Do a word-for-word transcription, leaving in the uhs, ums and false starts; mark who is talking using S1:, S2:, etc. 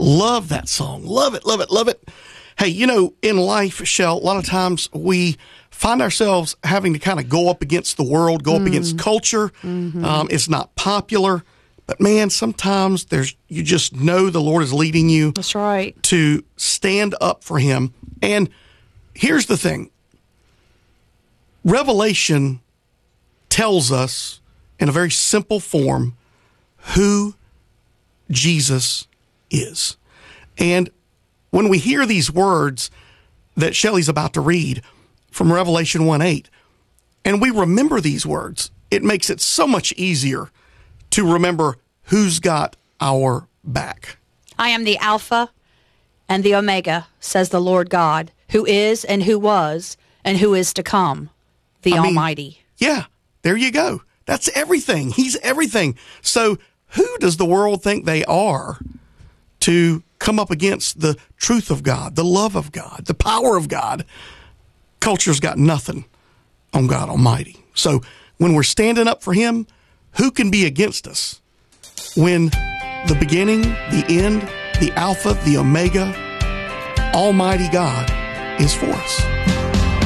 S1: Love that song. Love it, love it, love it. Hey, you know, in life, Shell, a lot of times we find ourselves having to kind of go up against the world, go up mm. against culture. Mm-hmm. Um, it's not popular. But man, sometimes there's you just know the Lord is leading you.
S2: That's right.
S1: To stand up for him. And here's the thing. Revelation tells us in a very simple form who Jesus is. And when we hear these words that Shelley's about to read from Revelation one eight, and we remember these words, it makes it so much easier to remember who's got our back.
S2: I am the Alpha and the Omega, says the Lord God, who is and who was and who is to come, the I Almighty.
S1: Mean, yeah, there you go. That's everything. He's everything. So who does the world think they are to come up against the truth of God, the love of God, the power of God? Culture's got nothing on God Almighty. So when we're standing up for him, who can be against us when the beginning, the end, the Alpha, the Omega, Almighty God is for us?